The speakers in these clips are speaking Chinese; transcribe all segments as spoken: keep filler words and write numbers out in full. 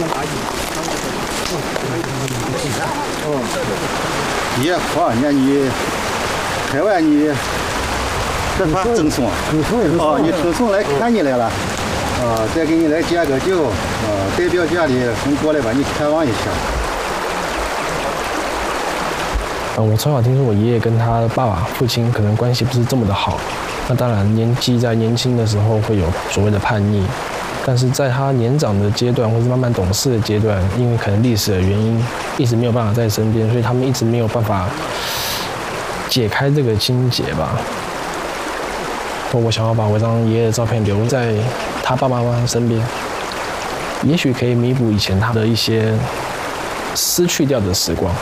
也好，人家你台湾你这发赠送，哦，你赠送来看你来了，啊，再给你来接个酒，啊，代表家里人过来把你看望一下。 嗯，我从小听说我爷爷跟他爸爸、父亲可能关系不是这么的好，那当然年纪在年轻的时候会有所谓的叛逆，但是在他年长的阶段或是慢慢懂事的阶段，因为可能历史的原因，一直没有办法在身边，所以他们一直没有办法解开这个心结吧。我想要把我张爷爷的照片留在他爸爸妈妈身边，也许可以弥补以前他的一些失去掉的时光。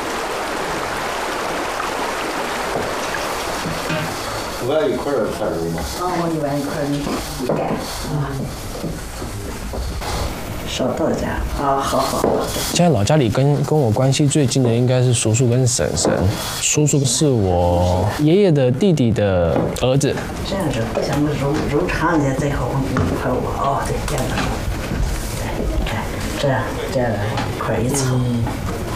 我要一块儿菜肉吗？ 啊，我一碗一块儿一干啊。烧到家啊，好好好。 现在老家里跟跟我关系最近的应该是叔叔跟婶婶。叔叔是我爷爷的弟弟的儿子。 这样子不想揉揉长点，最后一块五哦，对，这样子。对，这样这样一块一层。嗯、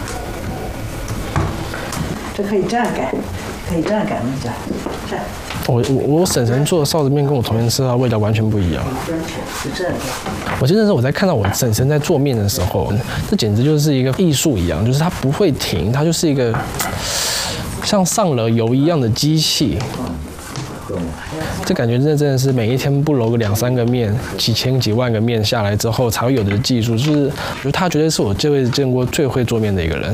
这可以这样改，可以这样改吗？这样，这样。 我我我婶婶做的臊子面跟我同年吃到的味道完全不一样。 是这样。 我记得是我在看到我婶婶在做面的时候，这简直就是一个艺术一样，就是它不会停，它就是一个像上了油一样的机器。这感觉真的真的是每一天不揉个两三个面，几千几万个面下来之后才会有的技术，就是我觉得他绝对是我这辈子见过最会做面的一个人。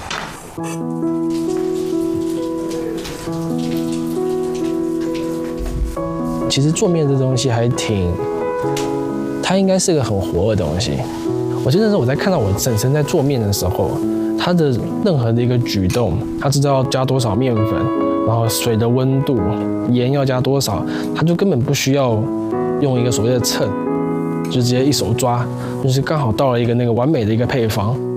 其实做面这东西还挺，它应该是个很活的东西。我记得是我在看到我婶婶在做面的时候，她的任何的一个举动，她知道要加多少面粉，然后水的温度、盐要加多少，她就根本不需要用一个所谓的秤，就直接一手抓，就是刚好到了一个那个完美的一个配方。